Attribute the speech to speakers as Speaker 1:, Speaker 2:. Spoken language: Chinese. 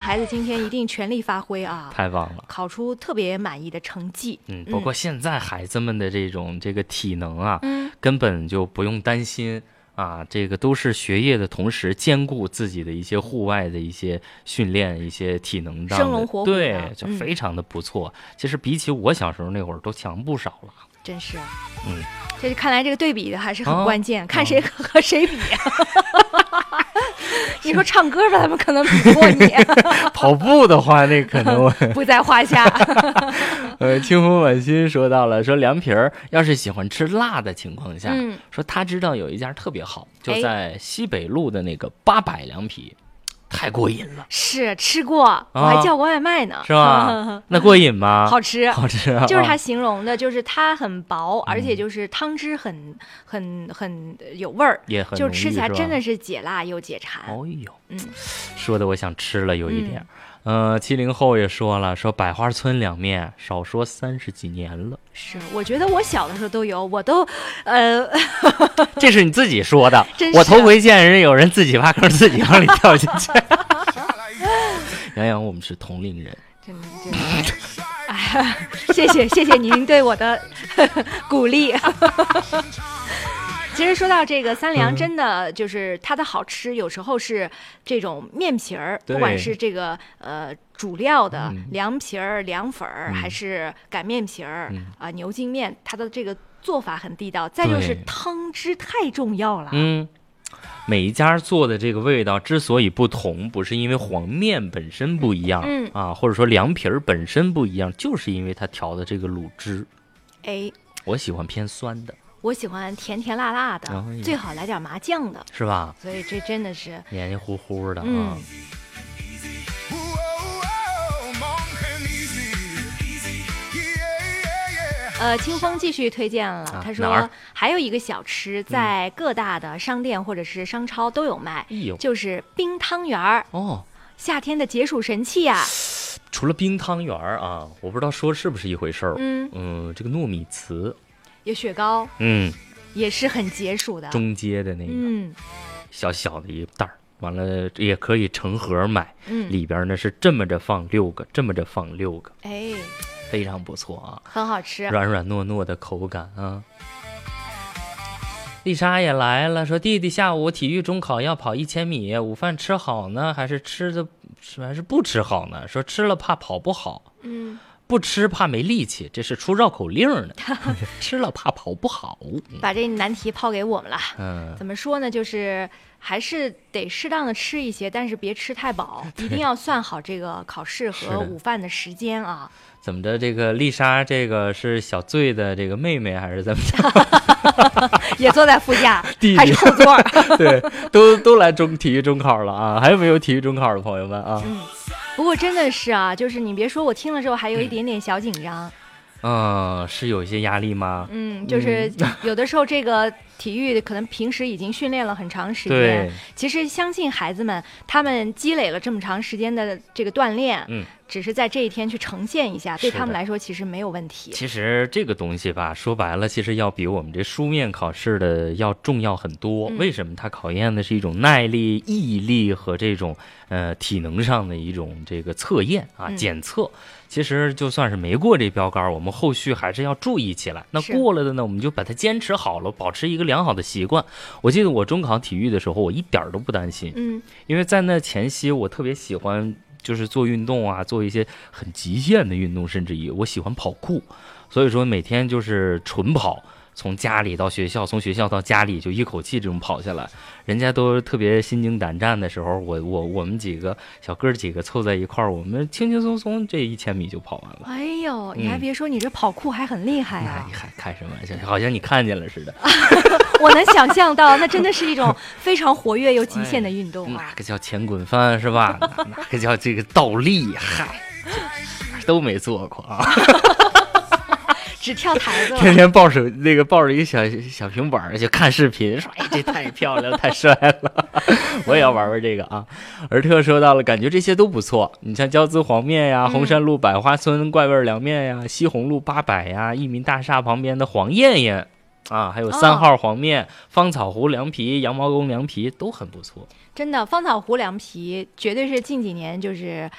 Speaker 1: 孩子今天一定全力发挥啊！
Speaker 2: 太棒了，
Speaker 1: 考出特别满意的成绩。
Speaker 2: 包括现在孩子们的这个体能啊，根本就不用担心啊，这个都是学业的同时兼顾自己的一些户外的一些训练、一些体能的，
Speaker 1: 生龙活虎的，
Speaker 2: 对，就非常的不错。其实比起我小时候那会儿都强不少了。
Speaker 1: 真是，这看来这个对比还是很关键，看谁和谁比。你说唱歌吧，他们可能比不过你；
Speaker 2: 跑步的话，那可能
Speaker 1: 不在话下。
Speaker 2: 清风满心说到了，说凉皮儿要是喜欢吃辣的情况下，说他知道有一家特别好，就在西北路的那个800凉皮。太过瘾了，
Speaker 1: 是吃过，我还叫过外卖呢，
Speaker 2: 是吧？那过瘾吗？
Speaker 1: 好吃，
Speaker 2: 好吃啊！
Speaker 1: 就是他形容的，就是它很薄，而且就是汤汁很有味儿，
Speaker 2: 也很
Speaker 1: 就吃起来真的是解辣又解馋。
Speaker 2: 哦呦，说的我想吃了，有一点。70后也说了，说百花村凉面少说30几年了。
Speaker 1: 是，我觉得我小的时候都有，我都
Speaker 2: 这是你自己说的，
Speaker 1: 真是
Speaker 2: 我头回见人有人自己挖坑自己往里跳进去。杨洋，我们是同龄人，
Speaker 1: 真的。哎，谢谢您对我的鼓励。其实说到这个三凉，真的就是它的好吃，有时候是这种面皮儿，不管是这个主料的凉皮儿、凉粉儿，还是擀面皮儿牛筋面，它的这个做法很地道。再就是汤汁太重要了。
Speaker 2: 每一家做的这个味道之所以不同，不是因为黄面本身不一样，或者说凉皮儿本身不一样，就是因为它调的这个卤汁。我喜欢偏酸的。
Speaker 1: 我喜欢甜甜辣辣的，最好来点麻酱的，
Speaker 2: 是吧？
Speaker 1: 所以这真的是
Speaker 2: 黏黏糊糊的
Speaker 1: 清风继续推荐了，他说还有一个小吃在各大的商店或者是商超都有卖，就是冰汤圆儿。夏天的解暑神器呀。
Speaker 2: 除了冰汤圆儿啊，我不知道说是不是一回事儿。这个糯米糍。
Speaker 1: 有雪糕，也是很解暑的，
Speaker 2: 中街的那个，小小的一袋儿，完了也可以成盒买，里边呢是这么着放6个，这么着放6个，非常不错啊，
Speaker 1: 很好吃，
Speaker 2: 软软糯糯的口感啊。丽莎也来了，说弟弟下午体育中考要跑1000米，午饭吃好呢，还是不吃好呢？说吃了怕跑不好，不吃怕没力气，这是出绕口令的。吃了怕跑不好，
Speaker 1: 把这难题抛给我们了。怎么说呢？就是还是得适当的吃一些，但是别吃太饱，一定要算好这个考试和午饭的时间啊。
Speaker 2: 怎么着？这个丽莎这个是小醉的这个妹妹还是怎么着？
Speaker 1: 也坐在副驾，
Speaker 2: 弟弟
Speaker 1: 还是后座？
Speaker 2: 对，都来体育中考了啊！还有没有体育中考的朋友们啊？
Speaker 1: 不过真的是啊，就是你别说，我听了之后还有一点点小紧张。
Speaker 2: 是有一些压力吗？
Speaker 1: 就是有的时候这个体育可能平时已经训练了很长时间，其实相信孩子们他们积累了这么长时间的这个锻炼，只是在这一天去呈现一下，对他们来说其实没有问题。
Speaker 2: 其实这个东西吧，说白了，其实要比我们这书面考试的要重要很多。为什么？它考验的是一种耐力、毅力和这种体能上的一种这个测验啊，检测。其实就算是没过这标杆，我们后续还是要注意起来。那过了的呢，我们就把它坚持好了，保持一个良好的习惯。我记得我中考体育的时候，我一点都不担心，因为在那前夕，我特别喜欢就是做运动啊，做一些很极限的运动，甚至于我喜欢跑酷，所以说每天就是纯跑。从家里到学校，从学校到家里，就一口气这种跑下来，人家都特别心惊胆战的时候，我们几个小哥几个凑在一块儿，我们轻轻松松这1000米就跑完了。
Speaker 1: 哎呦，你还别说，你这跑酷还很厉害啊！
Speaker 2: 你还开什么玩笑？好像你看见了似的。
Speaker 1: 我能想象到，那真的是一种非常活跃又极限的运动。
Speaker 2: 哪个叫前滚翻是吧？哪个叫这个倒立？嗨，都没做过啊。
Speaker 1: 只跳台子了，
Speaker 2: 天天抱着一个小平板就看视频，说哎这太漂亮太帅了，我也要玩玩这个啊。尔特说到了，感觉这些都不错。你像交资黄面呀，红山路百花村怪味凉面呀，西红路800呀，益民大厦旁边的黄燕燕啊，还有3号黄面、芳草湖凉皮、羊毛公凉皮都很不错。
Speaker 1: 真的，芳草湖凉皮绝对是近几年就是